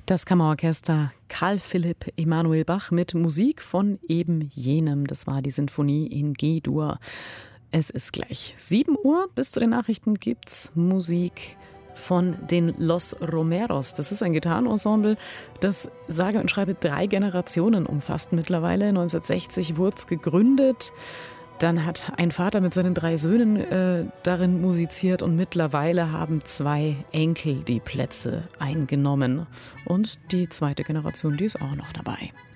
Das Kammerorchester Carl Philipp Emanuel Bach mit Musik von eben jenem. Das war die Sinfonie in G-Dur. Es ist gleich 7 Uhr. Bis zu den Nachrichten gibt's Musik von den Los Romeros. Das ist ein Gitarrenensemble, das sage und schreibe 3 Generationen umfasst mittlerweile. 1960 wurde es gegründet. Dann hat ein Vater mit seinen 3 Söhnen darin musiziert und mittlerweile haben 2 Enkel die Plätze eingenommen. Und die zweite Generation, die ist auch noch dabei.